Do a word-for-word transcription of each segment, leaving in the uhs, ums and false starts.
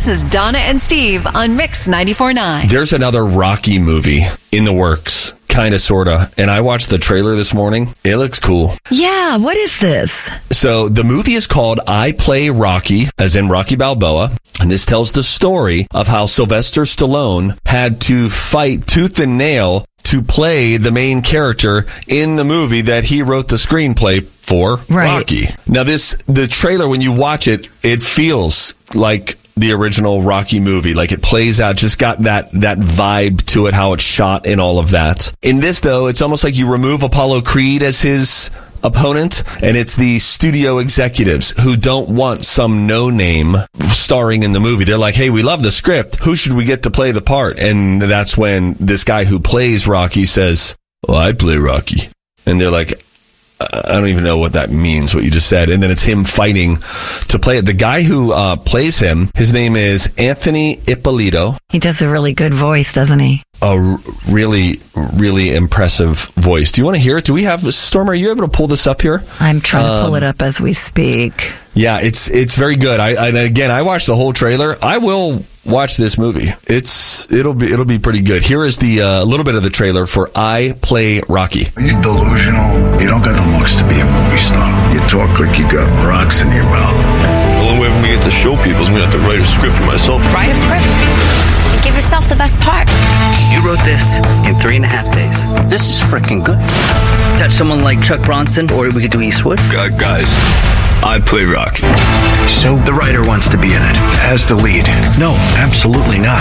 This is Donna and Steve on Mix ninety-four point nine. There's another Rocky movie in the works. Kind of, sort of. And I watched the trailer this morning. It looks cool. Yeah, what is this? So the movie is called I Play Rocky, as in Rocky Balboa. And this tells the story of how Sylvester Stallone had to fight tooth and nail to play the main character in the movie that he wrote the screenplay for, right. Rocky. Now, this the trailer, when you watch it, it feels like the original Rocky movie. Like, it plays out, just got that that vibe to it, how it's shot and all of that. In this, though, it's almost like you remove Apollo Creed as his opponent, and it's the studio executives who don't want some no-name starring in the movie. They're like, hey, we love the script. Who should we get to play the part? And that's when this guy who plays Rocky says, well, I play Rocky. And they're like, I don't even know what that means, what you just said. And then it's him fighting to play it. The guy who uh, plays him, his name is Anthony Ippolito. He does a really good voice, doesn't he? A r- really, really impressive voice. Do you want to hear it? Do we have, Stormer, are you able to pull this up here? I'm trying um, to pull it up as we speak. Yeah, it's it's very good. I, I again, I watched the whole trailer. I will watch this movie. It's it'll be it'll be pretty good. Here is the uh, little bit of the trailer for I Play Rocky. You're delusional. You don't got the looks to be a movie star. You talk like you got rocks in your mouth. The only way for me to get to show people is I'm gonna have to write a script for myself. Write a script. And give yourself the best part. You wrote this in three and a half days. This is freaking good. Touch someone like Chuck Bronson, or we could do Eastwood. Uh, guys, I play Rocky. So the writer wants to be in it as the lead. No, absolutely not.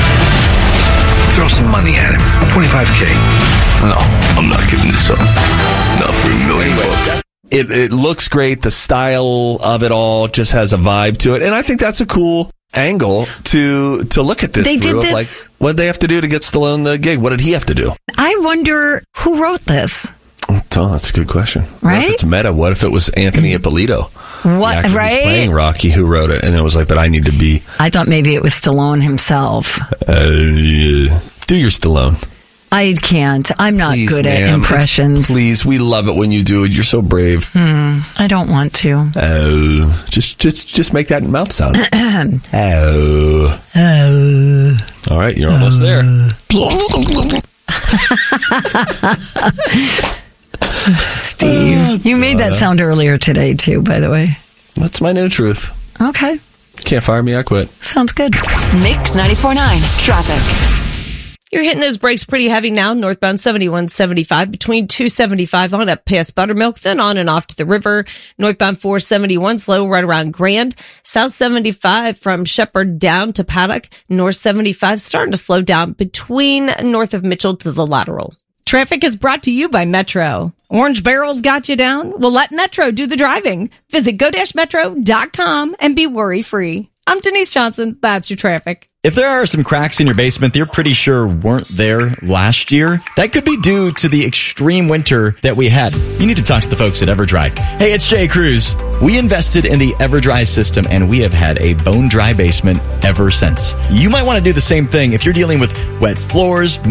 Throw some money at him. twenty-five K. No, I'm not giving this up. Not for a million bucks. It, it looks great. The style of it all just has a vibe to it. And I think that's a cool angle to to look at this They through. did Of this- like, what did they have to do to get Stallone the gig? What did he have to do? I wonder who wrote this. Oh, that's a good question. What Right? if it's meta? What if it was Anthony Ippolito? What, the actor who's right? playing Rocky, who wrote it, and it was like, but I need to be. I thought maybe it was Stallone himself. Uh, do your Stallone. I can't. I'm not Please, good ma'am. at impressions. Please, we love it when you do it. You're so brave. Hmm, I don't want to. Oh, just just just make that mouth sound. Oh, Oh. all right, you're almost there. Steve, you made that sound earlier today too, by the way. That's my new truth. Okay, Can't fire me, I quit. sounds good. Mix ninety-four point nine. Traffic. You're hitting those brakes pretty heavy now, northbound seventy-one seventy-five between two seventy-five on up past Buttermilk, then on and off to the river. Northbound four seventy-one slow right around Grand. South seventy-five from Shepherd down to Paddock. North seventy-five starting to slow down between north of Mitchell to the lateral. Traffic is brought to you by Metro. Orange Barrel's got you down? Well, let Metro do the driving. Visit go dash metro dot com and be worry-free. I'm Denise Johnson. That's your traffic. If there are some cracks in your basement that you're pretty sure weren't there last year, that could be due to the extreme winter that we had. You need to talk to the folks at EverDry. Hey, it's Jay Cruz. We invested in the EverDry system, and we have had a bone dry basement ever since. You might want to do the same thing if you're dealing with wet floors,